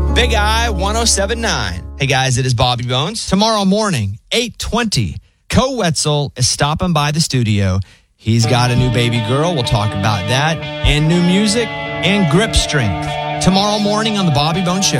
Big Eye 107.9. Hey guys, it is Bobby Bones. Tomorrow morning, 8:20, Co Wetzel is stopping by the studio. He's got a new baby girl. We'll talk about that. And new music and grip strength. Tomorrow morning on the Bobby Bones Show.